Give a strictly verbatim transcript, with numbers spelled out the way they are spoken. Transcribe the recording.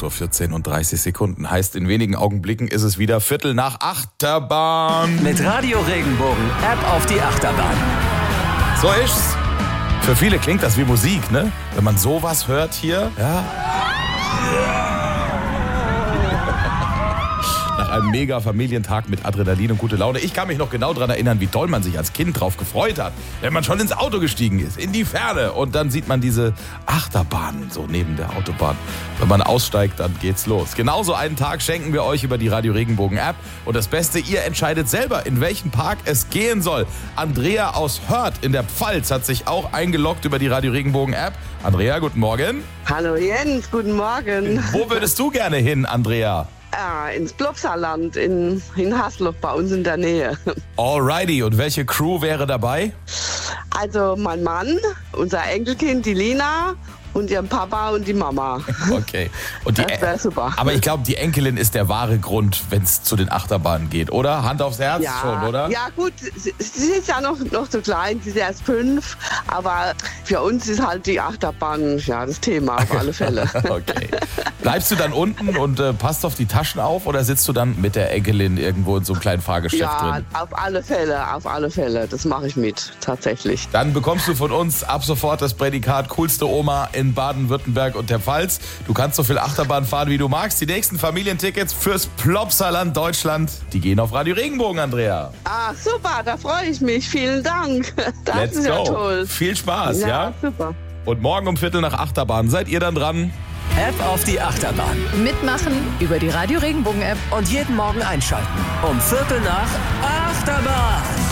Uhr vierzehn und dreißig Sekunden. Heißt, in wenigen Augenblicken ist es wieder Viertel nach Achterbahn. Mit Radio Regenbogen App auf die Achterbahn. So ist's. Für viele klingt das wie Musik, ne? Wenn man sowas hört hier, ja. Nach einem mega Familientag mit Adrenalin und gute Laune. Ich kann mich noch genau daran erinnern, wie toll man sich als Kind drauf gefreut hat, wenn man schon ins Auto gestiegen ist, in die Ferne. Und dann sieht man diese Achterbahn so neben der Autobahn. Wenn man aussteigt, dann geht's los. Genauso einen Tag schenken wir euch über die Radio Regenbogen App. Und das Beste, ihr entscheidet selber, in welchen Park es gehen soll. Andrea aus Hörth in der Pfalz hat sich auch eingeloggt über die Radio Regenbogen App. Andrea, guten Morgen. Hallo Jens, guten Morgen. Wo würdest du gerne hin, Andrea? Ja, ins Plopsaland in, in Hasloch, bei uns in der Nähe. Alrighty, und welche Crew wäre dabei? Also mein Mann, unser Enkelkind, die Lina und ihren Papa und die Mama. Okay. Und die, das wäre super. Aber ich glaube, die Enkelin ist der wahre Grund, wenn es zu den Achterbahnen geht, oder? Hand aufs Herz ja, schon, oder? Ja gut, sie, sie ist ja noch, noch so klein, sie ist erst fünf, aber für uns ist halt die Achterbahn ja das Thema auf alle Fälle. Okay. Bleibst du dann unten und äh, passt auf die Taschen auf oder sitzt du dann mit der Enkelin irgendwo in so einem kleinen Fahrgeschäft ja, drin? Ja, auf alle Fälle, auf alle Fälle. Das mache ich mit, tatsächlich. Dann bekommst du von uns ab sofort das Prädikat coolste Oma in Baden-Württemberg und der Pfalz. Du kannst so viel Achterbahn fahren, wie du magst. Die nächsten Familientickets fürs Plopsaland Deutschland, die gehen auf Radio Regenbogen, Andrea. Ah, super, da freue ich mich. Vielen Dank. Das Let's ist ja go. toll. Viel Spaß, ja? Ja, super. Und morgen um Viertel nach Achterbahn seid ihr dann dran. App auf die Achterbahn. Mitmachen über die Radio Regenbogen App. Und jeden Morgen einschalten. Um Viertel nach Achterbahn.